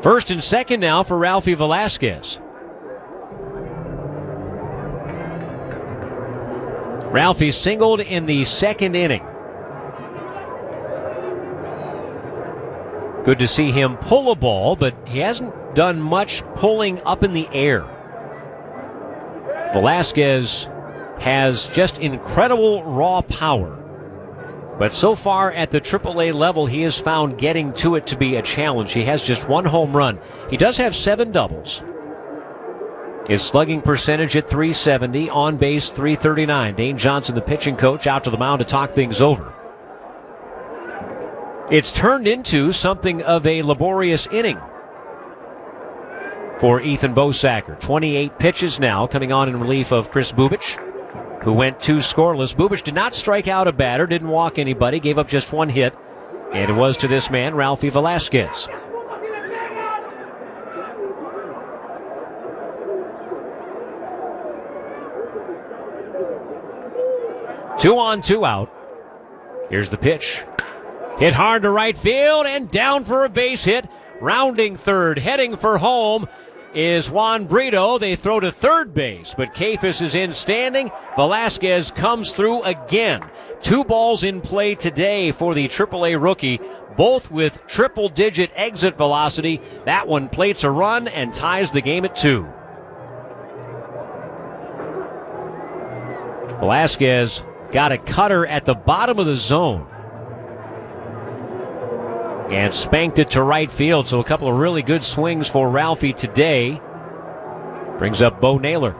First and second now for Ralphie Velasquez. Ralphie singled in the second inning. Good to see him pull a ball, but he hasn't done much pulling up in the air. Velasquez has just incredible raw power. But so far at the AAA level, he has found getting to it to be a challenge. He has just one home run. He does have 7 doubles. His slugging percentage at .370, on base .339. Dane Johnson, the pitching coach, out to the mound to talk things over. It's turned into something of a laborious inning for Ethan Bosacker. 28 pitches now coming on in relief of Chris Bubic, who went 2 scoreless. Bubic did not strike out a batter, didn't walk anybody, gave up just 1 hit, and it was to this man, Ralphie Velasquez. Two on, 2 out. Here's the pitch. Hit hard to right field and down for a base hit. Rounding third, heading for home is Juan Brito. They throw to third base, but Kafis is in standing. Velasquez comes through again. 2 balls in play today for the AAA rookie, both with triple-digit exit velocity. That one plates a run and ties the game at 2. Velasquez got a cutter at the bottom of the zone and spanked it to right field. So a couple of really good swings for Ralphie today. Brings up Bo Naylor.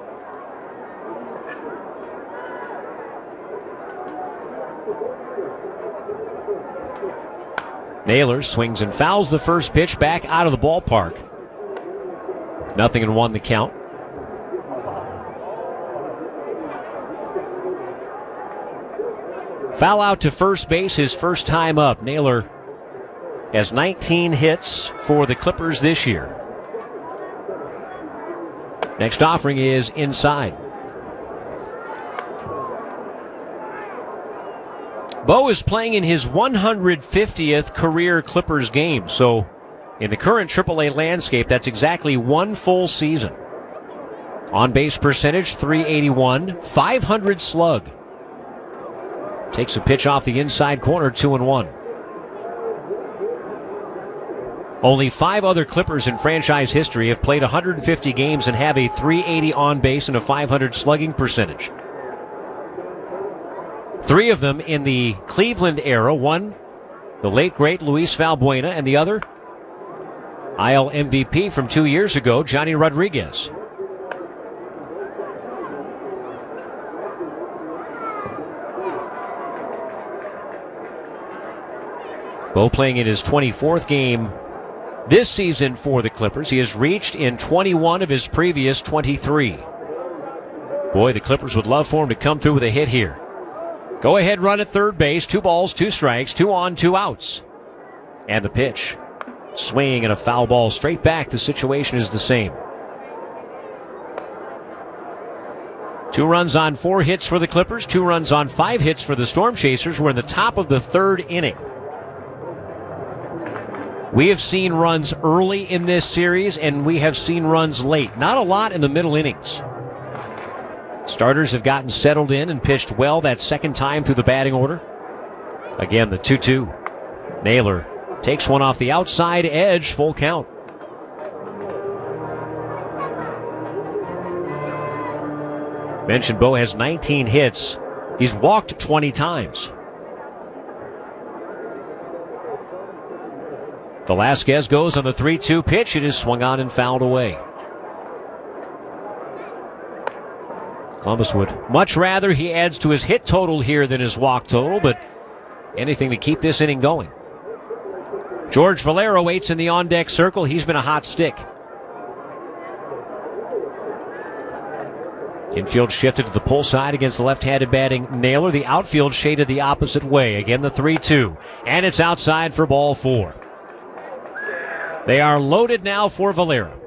Naylor swings and fouls the first pitch back out of the ballpark. 0-1 the count. Foul out to first base, his first time up. Naylor has 19 hits for the Clippers this year. Next offering is inside. Bo is playing in his 150th career Clippers game, so in the current AAA landscape, that's exactly 1 full season. On-base percentage, .381, 500 slug. Takes a pitch off the inside corner, 2-1. Only 5 other Clippers in franchise history have played 150 games and have a .380 on base and a .500 slugging percentage. 3 of them in the Cleveland era. One, the late great Luis Valbuena, and the other, IL MVP from 2 years ago, Johnny Rodriguez. Bo playing in his 24th game this season for the Clippers. He has reached in 21 of his previous 23. Boy, the Clippers would love for him to come through with a hit here. Go ahead run at third base. 2 balls, 2 strikes, 2 on, 2 outs. And the pitch. Swing and a foul ball straight back. The situation is the same. 2 runs on 4 hits for the Clippers. 2 runs on 5 hits for the Storm Chasers. We're in the top of the 3rd inning. We have seen runs early in this series, and we have seen runs late. Not a lot in the middle innings. Starters have gotten settled in and pitched well that second time through the batting order. Again, the 2-2. Naylor takes one off the outside edge, full count. Mentioned Bo has 19 hits. He's walked 20 times. Velasquez goes on the 3-2 pitch. It is swung on and fouled away. Columbus would much rather he adds to his hit total here than his walk total, but anything to keep this inning going. George Valera waits in the on-deck circle. He's been a hot stick. Infield shifted to the pull side against the left-handed batting Naylor. The outfield shaded the opposite way. Again, the 3-2. And it's outside for ball 4. They are loaded now for Valera.